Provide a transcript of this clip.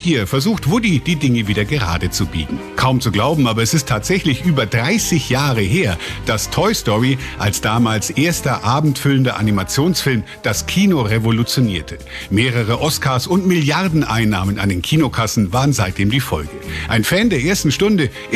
Neugier versucht Woody, die Dinge wieder gerade zu biegen. Kaum zu glauben, aber es ist tatsächlich über 30 Jahre her, dass Toy Story als damals erster abendfüllender Animationsfilm das Kino revolutionierte. Mehrere Oscars und Milliardeneinnahmen an den Kinokassen waren seitdem die Folge. Ein Fan der ersten Stunde